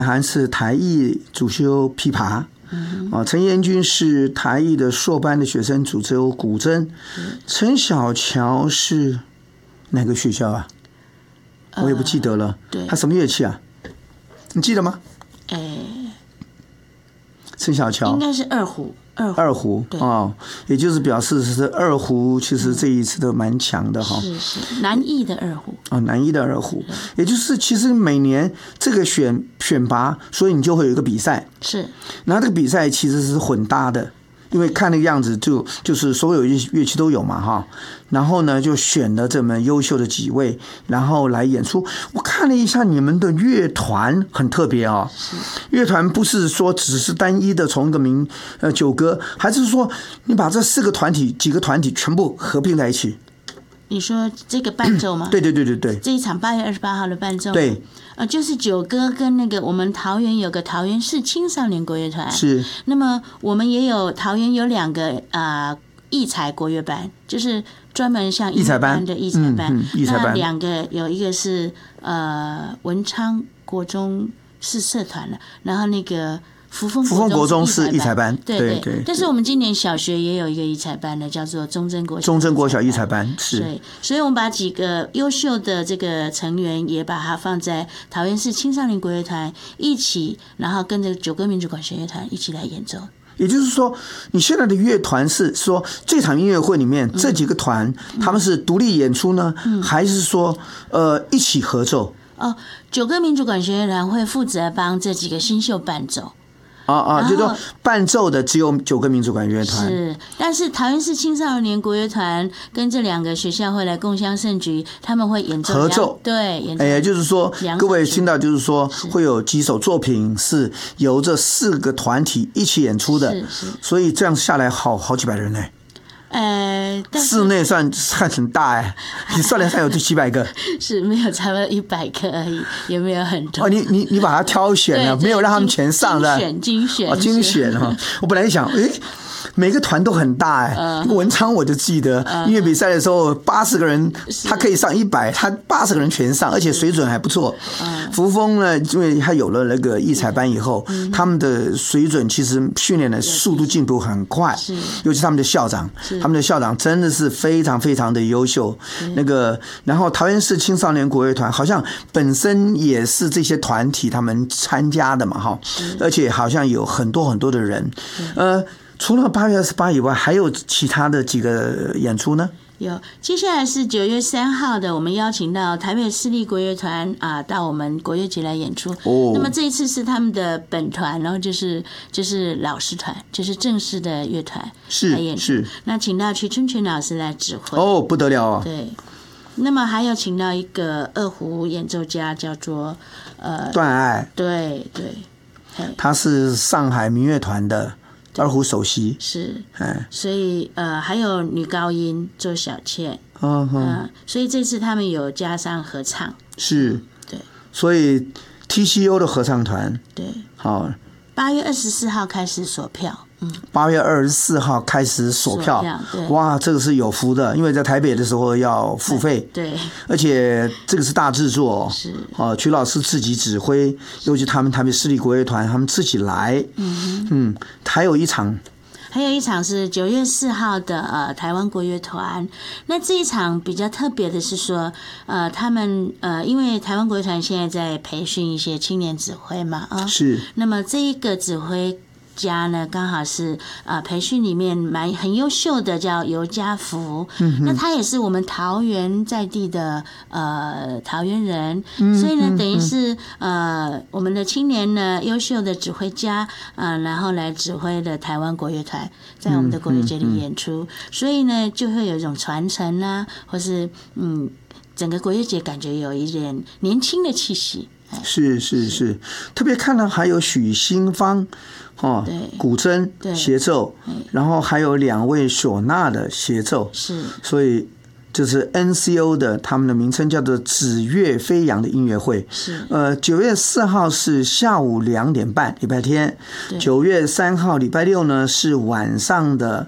涵是台艺主修琵琶。陈彦君是台艺的硕班的学生，主修古筝。陈小乔是哪个学校啊？我也不记得了。他什么乐器啊？你记得吗？陈小乔应该是二胡。 哦，也就是表示是二胡，其实这一次都蛮强的哈。 是南艺的二胡。 南艺的二胡，也就是其实每年这个选拔，所以你就会有一个比赛。 是， 然后这个比赛其实是混搭的。因为看那个样子就是所有乐器都有嘛哈，然后呢就选了这么优秀的几位，然后来演出。我看了一下你们的乐团很特别哦，乐团不是说只是单一的从一个九歌，还是说你把这几个团体全部合并在一起？ 你说这个伴奏吗？ 对， 这一场8月28号的伴奏， 对， 就是九歌跟那个我们桃园有个桃园市青少年国乐团， 是。 那么我们也有桃园有2个艺才国乐班，就是专门像艺才班的艺才班，那2个有一个是文昌国中是社团了，然后那个福丰国中是艺才班，对。但是我们今年小学也有一个艺才班的，叫做中正国小艺才班，是。对，所以我们把几个优秀的这个成员也把它放在桃园市青少年国乐团一起，然后跟着九歌民族管弦乐团一起来演奏。 也就是说，你现在的乐团是说这场音乐会里面这几个团他们是独立演出呢，还是说一起合奏？ 九歌民族管弦乐团会负责帮这几个新秀伴奏。 就是说伴奏的只有9个民族管乐团， 是，但是桃园市青少年国乐团跟这2个学校会来共襄盛举，他们会演奏合奏， 对，演奏。 也就是说，各位听到就是说会有几首作品是由这4个团体一起演出的， 是， 所以这样下来好几百人呢。室内算很大你算了有几百个， 是没有差不多100个而已，也没有很多。 你把它挑选了，没有让他们全上的精选我本来想，每个团都很大文昌我就记得音乐比赛的时候80个人，他可以上100，他80个人全上，而且水准还不错。福丰呢，因为他有了那个艺才班以后，他们的水准其实训练的速度进步很快，尤其他们的校长真的是非常非常的优秀。然后桃园市青少年国乐团好像本身也是这些团体他们参加的嘛哈，而且好像有很多的人。除了8月28以外，还有其他的几个演出呢？ 有，接下来是9月3号的，我们邀请到台北市立国乐团到我们国乐节来演出。那么这一次是他们的本团，然后就是老师团，就是正式的乐团来演出。是。那请到徐春泉老师来指挥。 不得了对。那么还有请到一个二胡演奏家，叫做段爱。 对。 他是上海民乐团的二胡首席， 是，所以还有女高音周小倩，所以这次他们有加上合唱， 是， 对， 所以 TCO 的合唱团， 对， 好 ，8月24号开始锁票 ，8月24号开始锁票，哇，这个是有福的，因为在台北的时候要付费， 对， 而且这个是大制作， 是， 曲老师自己指挥，尤其他们台北市立国乐团他们自己来，还有一场是 9月4号的台湾国乐团。那这一场比较特别的是说，他们因为台湾国乐团现在在培训一些青年指挥嘛， 是。 那么这一个指挥家呢，刚好是培训里面很优秀的，叫尤家福。那他也是我们桃园在地的桃园人，所以呢，等于是我们的青年呢优秀的指挥家然后来指挥的台湾国乐团在我们的国乐节里演出，所以呢就会有一种传承或是整个国乐节感觉有一点年轻的气息。 是，特别看到还有许新芳古筝协奏，然后还有2位唢呐的协奏， 是， 所以就是 NCO 的，他们的名称叫做紫乐飞扬的音乐会。 是 9月4号是下午2点半，礼拜天。9月3号礼拜六呢是晚上的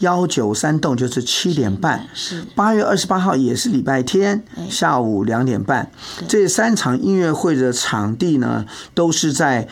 193栋，就是7点半。 是 8月28号也是礼拜天，下午2点半。这3场音乐会的场地呢，都是在